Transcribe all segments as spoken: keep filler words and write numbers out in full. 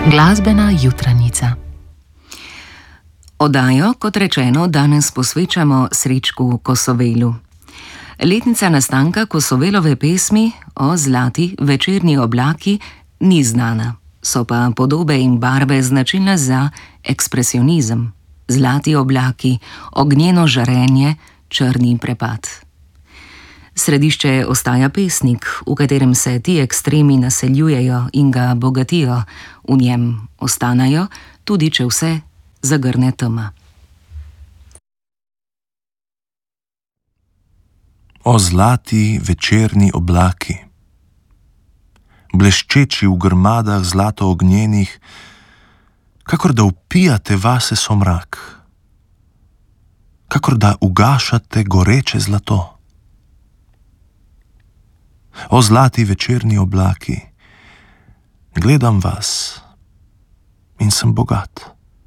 Glasbena jutranjica. Oddajo, kot rečeno, danes posvečamo Srečku Kosovelu. Letnica nastanka Kosovelove pesmi o zlati večerni oblaki ni znana, so pa podobe in barve značilne za ekspresionizem. Zlati oblaki, ognjeno žarenje, črni prepad. Središče ostaja pesnik, v katerem se ti ekstremi naseljujejo in ga bogatijo, v njem ostanejo, tudi če vse zagrne tema. O zlati večerni oblaki, bleščeči v grmadah zlato ognjenih, kakor da vpijate vase somrak, kakor da ugašate goreče zlato. O zlati večerni oblaki, gledam vas in sem bogat.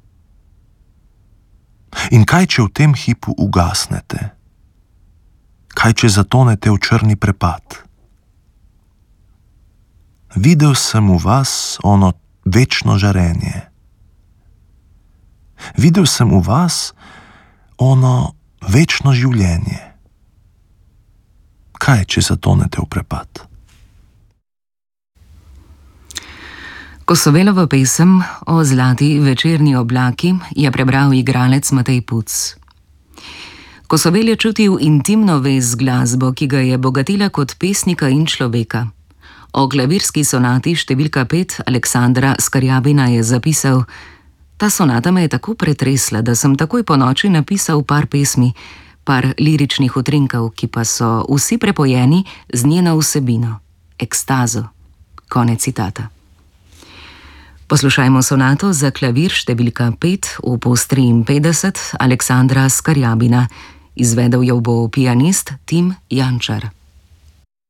In kaj, če v tem hipu ugasnete? Kaj, če zatonete v črni prepad? Videl sem v vas ono večno žarenje. Videl sem v vas ono večno življenje. Kaj, če zatonete v prepad? Kosovelovo pesem o zlati večerni oblaki je prebral igralec Matej Puc. Kosovel je čutil intimno vez z glasbo, ki ga je bogatila kot pesnika in človeka. O klavirski sonati številka pet Aleksandra Skarjabina je zapisal: "Ta sonata me je tako pretresla, da sem takoj po noči napisal par pesmi, par liričnih utrinkov, ki pa so vsi prepojeni z njeno vsebino, ekstazo." Konec citata. Poslušajmo sonato za klavir številka pet opus triinpetdeset Aleksandra Skarjabina. Izvedel jo bo pianist Tim Jančar.